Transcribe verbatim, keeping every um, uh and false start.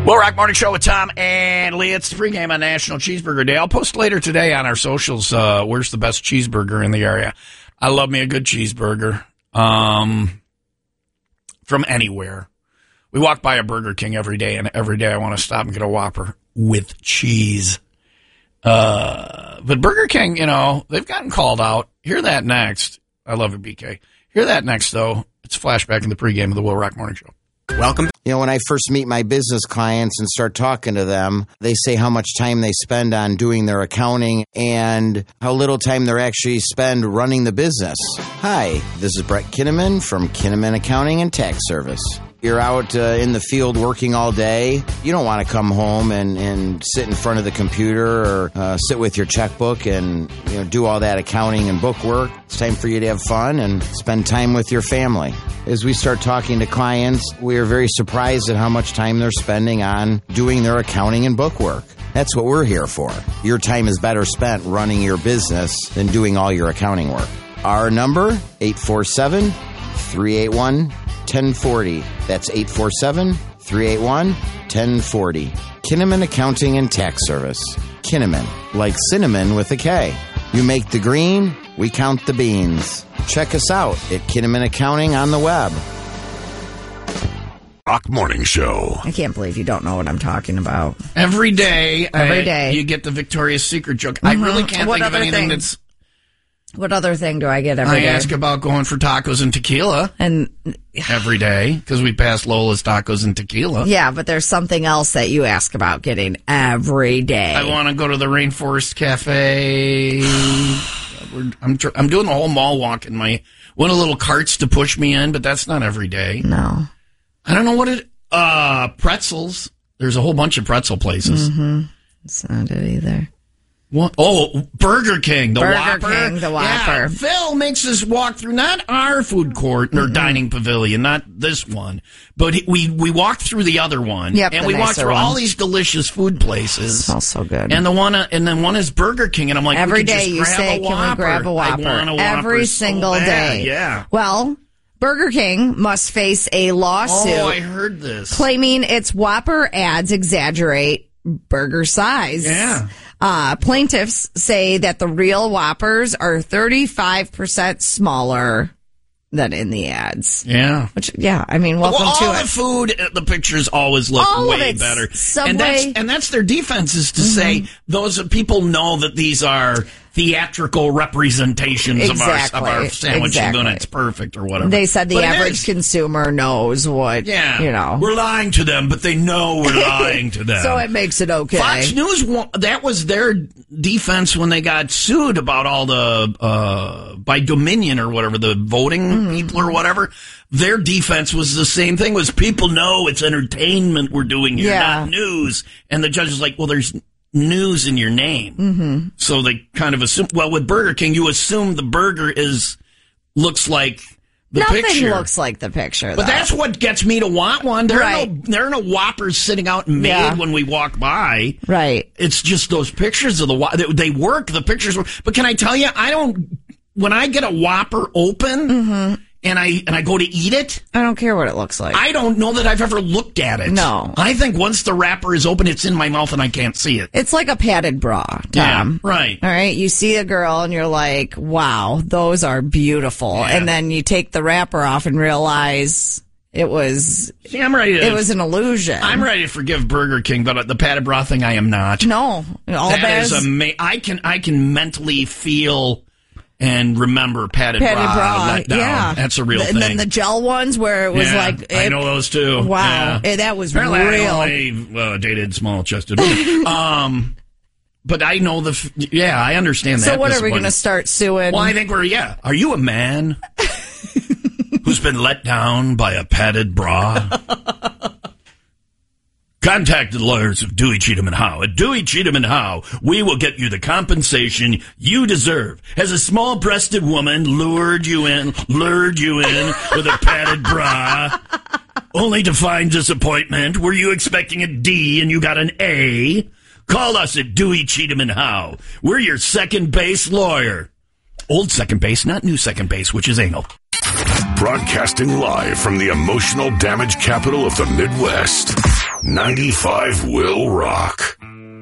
Will Rock Morning Show with Tom and Lee. It's the pregame on National Cheeseburger Day. I'll post later today on our socials uh, where's the best cheeseburger in the area. I love me a good cheeseburger um, from anywhere. We walk by a Burger King every day, and every day I want to stop and get a Whopper with cheese. Uh, but Burger King, you know, they've gotten called out. Hear that next. I love it, B K. Hear that next, though. It's a flashback in the pregame of the Will Rock Morning Show. Welcome. You know, when I first meet my business clients and start talking to them, they say how much time they spend on doing their accounting and how little time they actually spend running the business. Hi, this is Brett Kinnaman from Kinnaman Accounting and Tax Service. You're out uh, in the field working all day. You don't want to come home and, and sit in front of the computer or uh, sit with your checkbook and you know do all that accounting and book work. It's time for you to have fun and spend time with your family. As we start talking to clients, we are very surprised at how much time they're spending on doing their accounting and book work. That's what we're here for. Your time is better spent running your business than doing all your accounting work. Our number, eight four seven, three eight one, one oh four oh. That's eight four seven, three eight one, one oh four oh. Kinnaman Accounting and Tax Service. Kinnaman, like cinnamon with a K. You make the green, we count the beans. Check us out at Kinnaman Accounting on the web. Rock Morning Show. I can't believe you don't know what I'm talking about. Every day, Every I, day. you get the Victoria's Secret joke. Mm-hmm. I really can't what think of anything thing? that's... What other thing do I get every I day? ask about going for tacos and tequila and every day because we pass Lola's Tacos and Tequila. Yeah, but there's something else that you ask about getting every day. I want to go to the Rainforest Cafe. We're, I'm tr- I'm doing the whole mall walk in my one of the little carts to push me in, but that's not every day. No, I don't know what it. Uh, pretzels. There's a whole bunch of pretzel places. Mm-hmm. It's not it either. What? Oh, Burger King, the Burger Whopper. King, the Whopper. Yeah, Phil makes us walk through not our food court or mm-hmm. dining pavilion, not this one, but we we walked through the other one, yep, and we walked through one. all these delicious food places. It smells so good. And the one, uh, and then one is Burger King, and I'm like, every we day just you grab say, a "Can we grab a Whopper?" I want a every Whopper single so bad. day. Yeah. Well, Burger King must face a lawsuit. Oh, I heard this. Claiming its Whopper ads exaggerate burger size. Yeah. Uh, plaintiffs say that the real Whoppers are thirty-five percent smaller than in the ads. Yeah. Which, yeah, I mean, welcome well, to all it. the food, the pictures always look all way of better. Subway. And that's, and that's their defense is to mm-hmm. say those people know that these are theatrical representations exactly. of our, of our sandwich exactly. and it's perfect or whatever. They said the but average consumer knows what, yeah. you know. We're lying to them, but they know we're lying to them. So it makes it okay. Fox News, that was their defense when they got sued about all the, uh, by Dominion or whatever, the voting mm-hmm. people or whatever. Their defense was the same thing, was people know it's entertainment we're doing here, yeah. not news. And the judge is like, well, there's news in your name. Mm-hmm. So they kind of assume, well, with Burger King, you assume the burger is, looks like the Nothing picture. Nothing looks like the picture, though. But that's what gets me to want one. There right. are no, there are no Whoppers sitting out and made yeah. when we walk by. Right. It's just those pictures of the Whopper. They work, the pictures work. But can I tell you, I don't, when I get a Whopper open, mm-hmm. and I and I go to eat it, I don't care what it looks like. I don't know that I've ever looked at it. No. I think once the wrapper is open, it's in my mouth and I can't see it. It's like a padded bra, Tom. Yeah, right. All right. You see a girl and you're like, wow, those are beautiful. Yeah. And then you take the wrapper off and realize it was see, I'm ready to, it was an illusion. I'm ready to forgive Burger King, but the padded bra thing I am not. No. All that that is ama- I can I can mentally feel and remember padded, padded bra, bra let down. Yeah, That's a real and thing. And then the gel ones where it was yeah, like it, I know those too. Wow, yeah. that was Apparently real. I only uh, dated small chested women. um, but I know the f- yeah, I understand that. So what are we going to start suing? Well, I think we're yeah. Are you a man who's been let down by a padded bra? Contact the lawyers of Dewey, Cheatham and Howe. At Dewey, Cheatham and Howe, we will get you the compensation you deserve. Has a small-breasted woman lured you in, lured you in with a padded bra, only to find disappointment? Were you expecting a D and you got an A? Call us at Dewey, Cheatham and Howe. We're your second base lawyer. Old second base, not new second base, which is anal. Broadcasting live from the emotional damage capital of the Midwest. ninety-five will rock.